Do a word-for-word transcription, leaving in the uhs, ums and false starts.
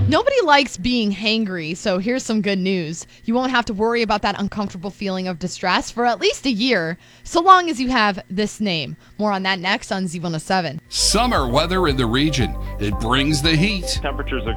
Nobody likes being hangry, so here's some good news. You won't have to worry about that uncomfortable feeling of distress for at least a year, so long as you have this name. More on that next on Z one oh seven. Summer weather in the region. It brings the heat. Temperatures are